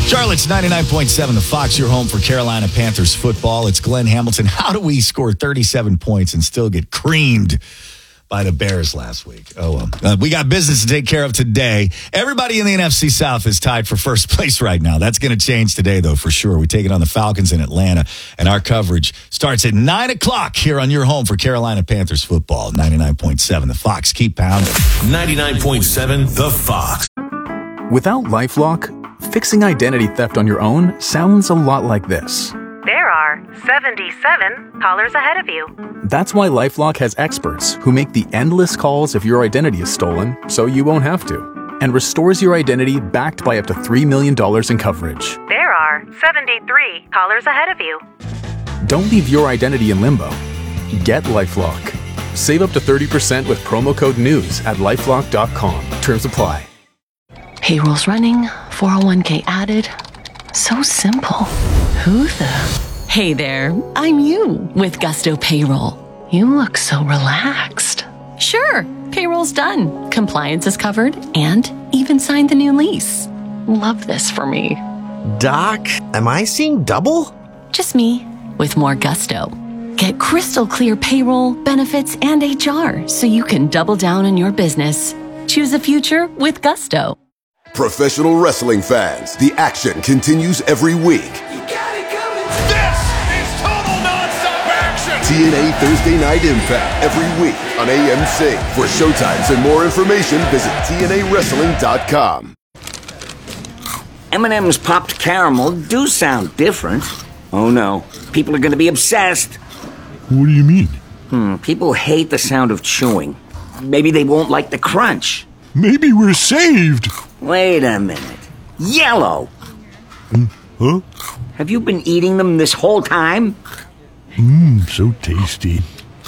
Charlotte's 99.7, the Fox, your home for Carolina Panthers football. It's Glenn Hamilton. How do we score 37 points and still get creamed by the Bears last week? Oh, well. We got business to take care of today. Everybody in the NFC South is tied for first place right now. That's going to change today, though, for sure. We take it on the Falcons in Atlanta, and our coverage starts at 9 o'clock here on your home for Carolina Panthers football. 99.7, the Fox. Keep pounding. 99.7, the Fox. Without LifeLock, fixing identity theft on your own sounds a lot like this. There are 77 callers ahead of you. That's why LifeLock has experts who make the endless calls if your identity is stolen so you won't have to, and restores your identity backed by up to $3 million in coverage. There are 73 callers ahead of you. Don't leave your identity in limbo. Get LifeLock. Save up to 30% with promo code NEWS at LifeLock.com. Terms apply. Payroll's running, 401k added. So simple. Who the? Hey there, I'm you with Gusto Payroll. You look so relaxed. Sure, payroll's done. Compliance is covered and even signed the new lease. Love this for me. Doc, am I seeing double? Just me with more gusto. Get crystal clear payroll, benefits, and HR so you can double down on your business. Choose a future with Gusto. Professional wrestling fans, the action continues every week. You got it coming. This is total nonstop action. TNA Thursday Night Impact every week on AMC. For showtimes and more information, visit TNAWrestling.com. M&M's popped caramel do sound different. Oh no, people are going to be obsessed. What do you mean? People hate the sound of chewing. Maybe they won't like the crunch. Maybe we're saved. Wait a minute. Yellow! Huh? Have you been eating them this whole time? So tasty.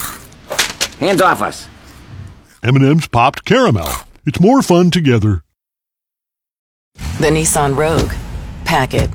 Hands off us. M&M's popped caramel. It's more fun together. The Nissan Rogue. Pack it.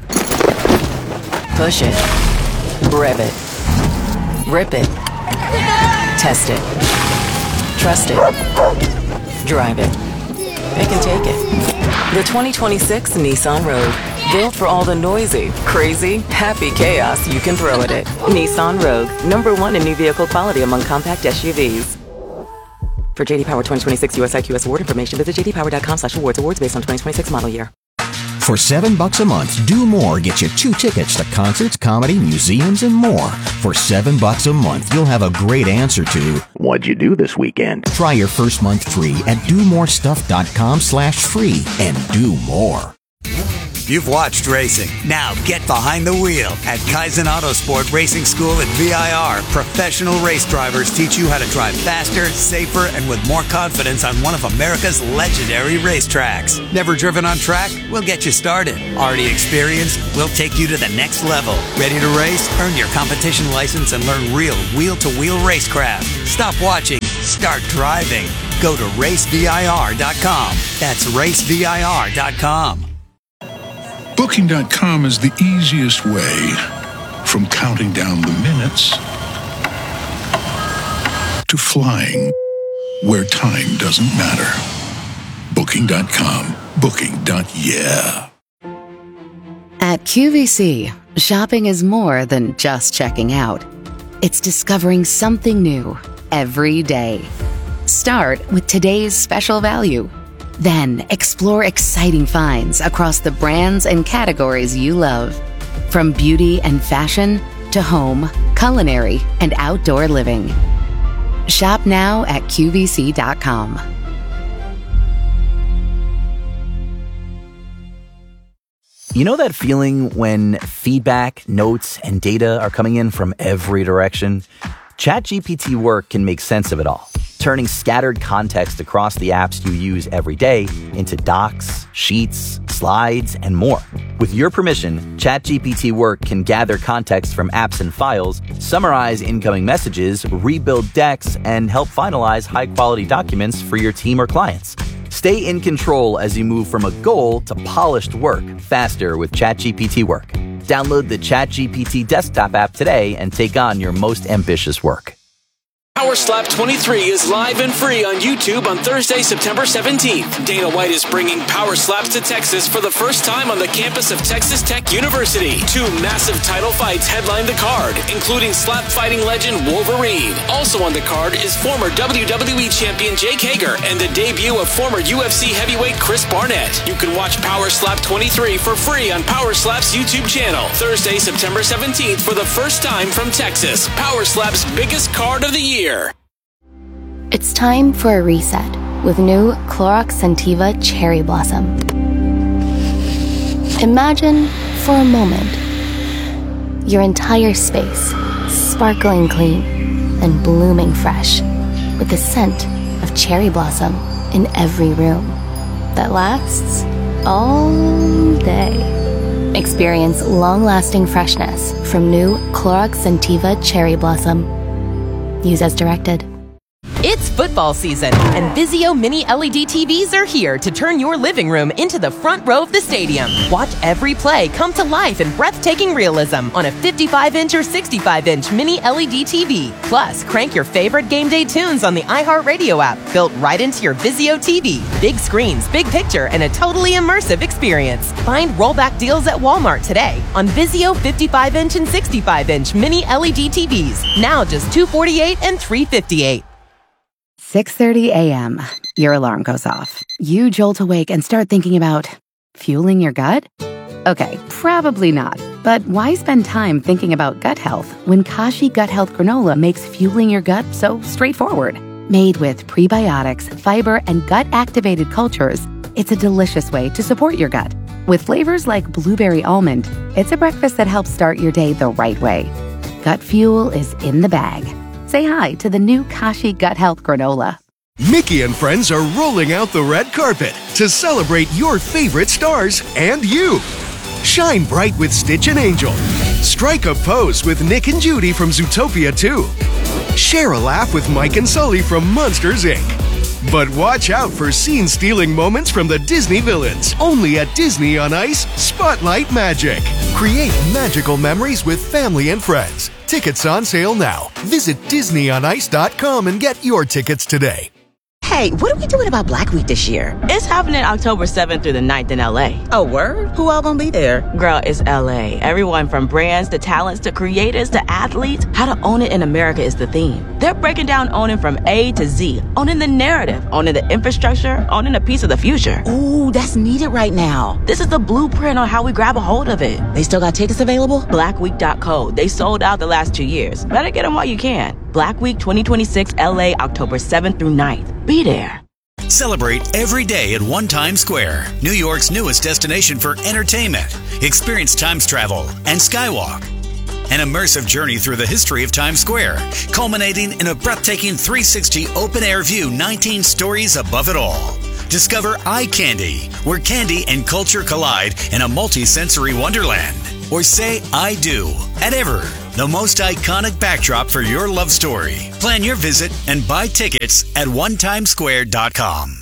Push it. Rev it. Rip it. Test it. Trust it. Drive it. It can take it. The 2026 Nissan Rogue. Built for all the noisy, crazy, happy chaos you can throw at it. Nissan Rogue. #1 in new vehicle quality among compact SUVs. For JD Power 2026 US IQS award information, visit jdpower.com/awards. Awards based on 2026 model year. For $7 a month, Do More gets you 2 tickets to concerts, comedy, museums, and more. For $7 a month, you'll have a great answer to what'd you do this weekend? Try your first month free at domorestuff.com/free and do more. You've watched racing. Now get behind the wheel. At Kaizen Autosport Racing School at VIR, professional race drivers teach you how to drive faster, safer, and with more confidence on one of America's legendary racetracks. Never driven on track? We'll get you started. Already experienced? We'll take you to the next level. Ready to race? Earn your competition license and learn real wheel-to-wheel racecraft. Stop watching. Start driving. Go to racevir.com. That's racevir.com. Booking.com is the easiest way from counting down the minutes to flying where time doesn't matter. Booking.com. Booking.yeah. At QVC, shopping is more than just checking out. It's discovering something new every day. Start with today's special value. Then explore exciting finds across the brands and categories you love. From beauty and fashion to home, culinary, and outdoor living. Shop now at QVC.com. You know that feeling when feedback, notes, and data are coming in from every direction? ChatGPT Work can make sense of it all, turning scattered context across the apps you use every day into docs, sheets, slides, and more. With your permission, ChatGPT Work can gather context from apps and files, summarize incoming messages, rebuild decks, and help finalize high-quality documents for your team or clients. Stay in control as you move from a goal to polished work faster with ChatGPT Work. Download the ChatGPT desktop app today and take on your most ambitious work. Power Slap 23 is live and free on YouTube on Thursday, September 17th. Dana White is bringing Power Slaps to Texas for the first time on the campus of Texas Tech University. 2 massive title fights headline the card, including slap fighting legend Wolverine. Also on the card is former WWE champion Jake Hager and the debut of former UFC heavyweight Chris Barnett. You can watch Power Slap 23 for free on Power Slap's YouTube channel. Thursday, September 17th for the first time from Texas. Power Slap's biggest card of the year. It's time for a reset with new Clorox Scentiva Cherry Blossom. Imagine for a moment your entire space sparkling clean and blooming fresh with the scent of cherry blossom in every room that lasts all day. Experience long-lasting freshness from new Clorox Scentiva Cherry Blossom. Use as directed. It's football season, and Vizio Mini LED TVs are here to turn your living room into the front row of the stadium. Watch every play come to life in breathtaking realism on a 55-inch or 65-inch Mini LED TV. Plus, crank your favorite game day tunes on the iHeartRadio app, built right into your Vizio TV. Big screens, big picture, and a totally immersive experience. Find rollback deals at Walmart today on Vizio 55-inch and 65-inch Mini LED TVs. Now just $248 and $358. 6:30 a.m. Your alarm goes off. You jolt awake and start thinking about fueling your gut? Okay, probably not. But why spend time thinking about gut health when Kashi Gut Health Granola makes fueling your gut so straightforward? Made with prebiotics, fiber, and gut-activated cultures, it's a delicious way to support your gut. With flavors like blueberry almond, it's a breakfast that helps start your day the right way. Gut fuel is in the bag. Say hi to the new Kashi Gut Health Granola. Mickey and friends are rolling out the red carpet to celebrate your favorite stars and you. Shine bright with Stitch and Angel. Strike a pose with Nick and Judy from Zootopia 2. Share a laugh with Mike and Sully from Monsters, Inc. But watch out for scene-stealing moments from the Disney villains. Only at Disney on Ice, Spotlight Magic. Create magical memories with family and friends. Tickets on sale now. Visit DisneyOnIce.com and get your tickets today. Hey, what are we doing about Black Week this year? It's happening October 7th through the 9th in LA. Oh, word? Who all gonna be there? Girl, it's LA. Everyone from brands to talents to creators to athletes. How to own it in America is the theme. They're breaking down owning from A to Z. Owning the narrative, owning the infrastructure, owning a piece of the future. Ooh, that's needed right now. This is the blueprint on how we grab a hold of it. They still got tickets available? Blackweek.co. They sold out the last 2 years. Better get them while you can. Black Week 2026 LA, October 7th through 9th. Be there. Celebrate every day at One Times Square, New York's newest destination for entertainment. Experience Times travel and Skywalk. An immersive journey through the history of Times Square, culminating in a breathtaking 360 open-air view, 19 stories above it all. Discover Eye Candy, where candy and culture collide in a multi-sensory wonderland. Or say I do at Ever, the most iconic backdrop for your love story. Plan your visit and buy tickets at onetimesquare.com.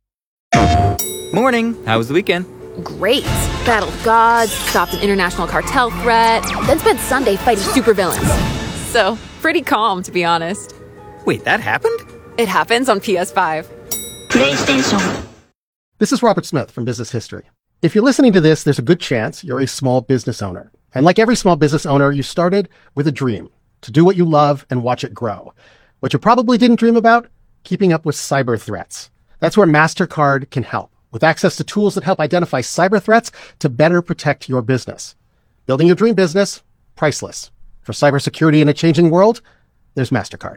Morning. How was the weekend? Great. Battled gods, stopped an international cartel threat, then spent Sunday fighting supervillains. So, pretty calm, to be honest. Wait, that happened? It happens on PS5. PlayStation. This is Robert Smith from Business History. If you're listening to this, there's a good chance you're a small business owner. And like every small business owner, you started with a dream to do what you love and watch it grow. What you probably didn't dream about, keeping up with cyber threats. That's where MasterCard can help, with access to tools that help identify cyber threats to better protect your business. Building your dream business, priceless. For cybersecurity in a changing world, there's MasterCard.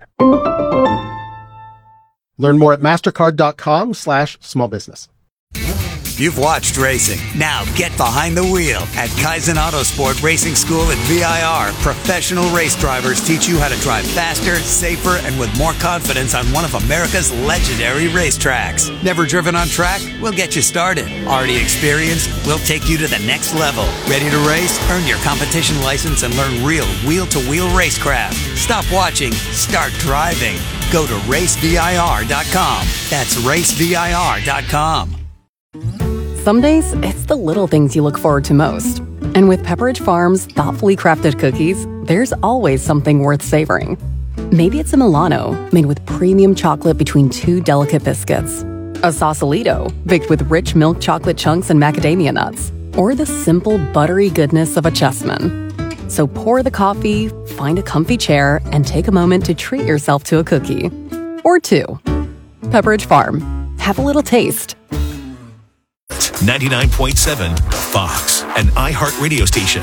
Learn more at mastercard.com/smallbusiness. You've watched racing. Now get behind the wheel at Kaizen Autosport Racing School at VIR. Professional race drivers teach you how to drive faster, safer, and with more confidence on one of America's legendary racetracks. Never driven on track? We'll get you started. Already experienced? We'll take you to the next level. Ready to race? Earn your competition license and learn real wheel-to-wheel racecraft. Stop watching. Start driving. Go to racevir.com. That's racevir.com. Some days, it's the little things you look forward to most. And with Pepperidge Farm's thoughtfully crafted cookies, there's always something worth savoring. Maybe it's a Milano made with premium chocolate between two delicate biscuits. A Sausalito baked with rich milk chocolate chunks and macadamia nuts. Or the simple buttery goodness of a Chessman. So pour the coffee, find a comfy chair, and take a moment to treat yourself to a cookie. Or two. Pepperidge Farm. Have a little taste. 99.7 Fox, an iHeart radio station.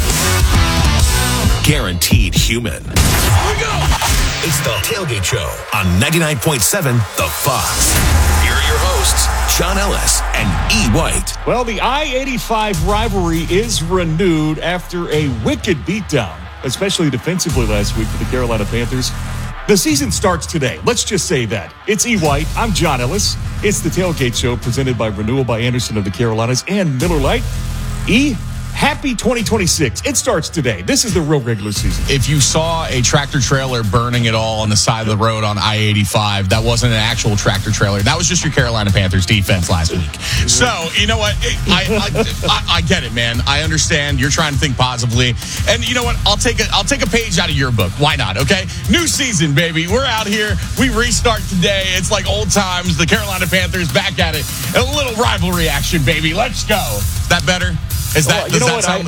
Guaranteed human. Here we go! It's the Tailgate Show on 99.7 The Fox. Here are your hosts, Sean Ellis and E. White. Well, the I-85 rivalry is renewed after a wicked beatdown, especially defensively last week for the Carolina Panthers. The season starts today. Let's just say that. It's E. White. I'm John Ellis. It's the Tailgate Show presented by Renewal by Anderson of the Carolinas and Miller Lite. E, happy 2026. It starts today. This is the real regular season. If you saw a tractor trailer burning it all on the side of the road on I-85, that wasn't an actual tractor trailer. That was just your Carolina Panthers defense last week. So, you know what? I get it, man. I understand. You're trying to think positively. And you know what? I'll take a page out of your book. Why not? Okay? New season, baby. We're out here. We restart today. It's like old times. The Carolina Panthers back at it. A little rivalry action, baby. Let's go. Is that better? Is that, you know what? I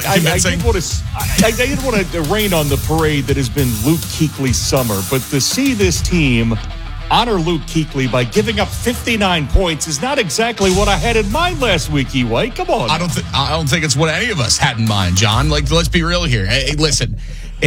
didn't want to rain on the parade that has been Luke Kuechly's summer, but to see this team honor Luke Kuechly by giving up 59 points is not exactly what I had in mind last week, E. White. Come on. I don't think it's what any of us had in mind, John. Like, let's be real here. Hey, listen.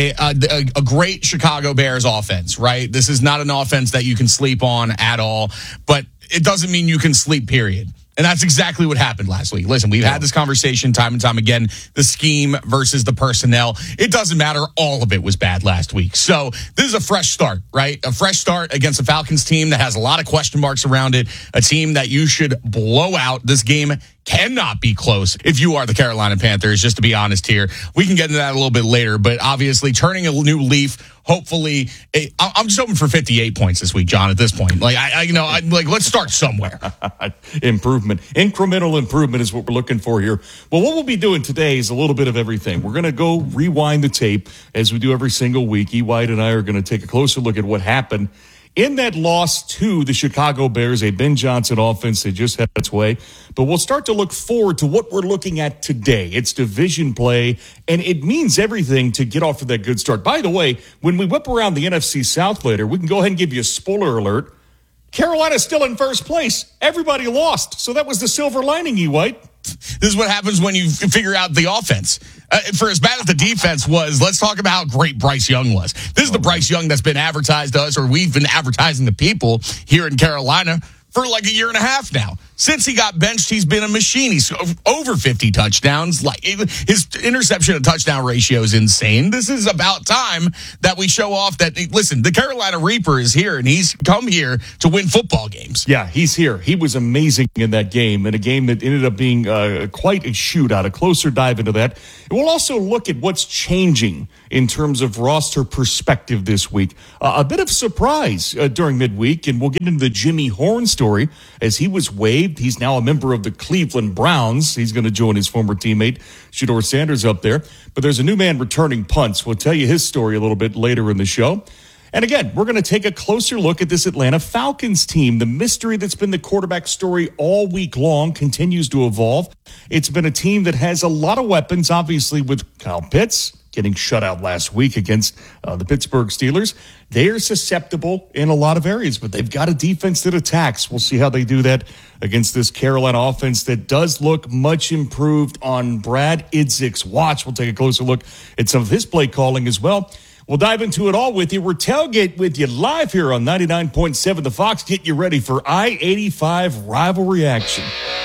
A great Chicago Bears offense, right? This is not an offense that you can sleep on at all, but it doesn't mean you can sleep, period. And that's exactly what happened last week. Listen, we've had this conversation time and time again, the scheme versus the personnel. It doesn't matter. All of it was bad last week. So this is a fresh start, right? A fresh start against a Falcons team that has a lot of question marks around it, a team that you should blow out. This game cannot be close if you are the Carolina Panthers, just to be honest here. We can get into that a little bit later, but obviously turning a new leaf. Hopefully, I'm just hoping for 58 points this week, John, at this point. Like, let's start somewhere. Improvement. Incremental improvement is what we're looking for here. Well, what we'll be doing today is a little bit of everything. We're going to go rewind the tape as we do every single week. E. White and I are going to take a closer look at what happened in that loss to the Chicago Bears, a Ben Johnson offense that just had its way. But we'll start to look forward to what we're looking at today. It's division play, and it means everything to get off to that good start. By the way, when we whip around the NFC South later, we can go ahead and give you a spoiler alert. Carolina's still in first place. Everybody lost. So that was the silver lining, E. White. This is what happens when you figure out the offense. For as bad as the defense was, let's talk about how great Bryce Young was. This is the Bryce Young that's been advertised to us, or we've been advertising to people here in Carolina for like a year and a half now. Since he got benched, he's been a machine. He's over 50 touchdowns. Like, his interception to touchdown ratio is insane. This is about time that we show off that, listen, the Carolina Reaper is here, and he's come here to win football games. Yeah, he's here. He was amazing in that game, in a game that ended up being quite a shootout, a closer dive into that. And we'll also look at what's changing in terms of roster perspective this week. A bit of surprise during midweek, and we'll get into the Jimmy Horn story as he was waived. He's now a member of the Cleveland Browns. He's going to join his former teammate, Shedeur Sanders, up there. But there's a new man returning punts. We'll tell you his story a little bit later in the show. And again, we're going to take a closer look at this Atlanta Falcons team. The mystery that's been the quarterback story all week long continues to evolve. It's been a team that has a lot of weapons, obviously, with Kyle Pitts getting shut out last week against the Pittsburgh Steelers. They are susceptible in a lot of areas, but they've got a defense that attacks. We'll see how they do that against this Carolina offense that does look much improved on Brad Idzik's watch. We'll take a closer look at some of his play calling as well. We'll dive into it all with you. We're Tailgate with you live here on 99.7 The Fox. Get you ready for I-85 rivalry action.